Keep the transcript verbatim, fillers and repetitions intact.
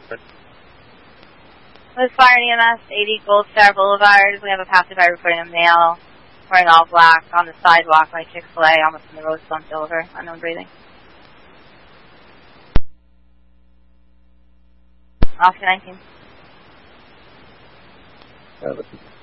With Fire and E M S, eighty Gold Star Boulevard. We have a passerby reporting a male wearing all black on the sidewalk by Chick-fil-A, almost when the road slumped over. Unknown breathing. Officer nineteen. Uh,